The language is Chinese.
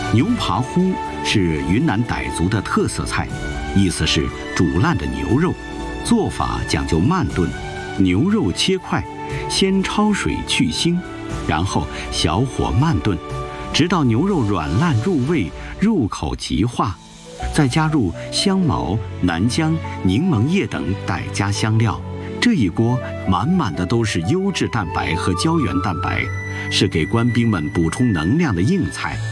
牛扒烀是云南傣族的特色菜，意思是煮烂的牛肉，做法讲究慢炖，牛肉切块，先焯水去腥，然后小火慢炖，直到牛肉软烂入味，入口即化，再加入香茅、南姜、柠檬叶等傣家香料。这一锅满满的都是优质蛋白和胶原蛋白，是给官兵们补充能量的硬菜。